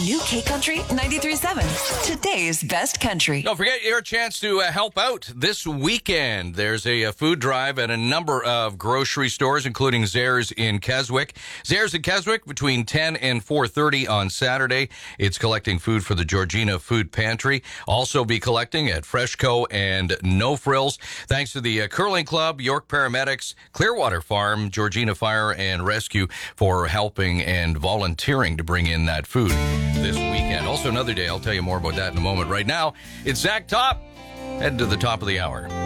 new K Country 93.7, today's best country. Don't forget your chance to help out this weekend. There's a food drive at a number of grocery stores, including Zehrs in Keswick. Zehrs in Keswick between 10 and 4:30 on Saturday. It's collecting food for the Georgina Food Pantry. Also be collecting at Freshco and No Frills. Thanks to the Curling Club, York Paramedics, Clearwater Farm, Georgina Fire and Rescue for helping and volunteering to bring in that food this weekend. Also another day. I'll tell you more about that in a moment. Right now, it's Zach Top. Head to the top of the hour.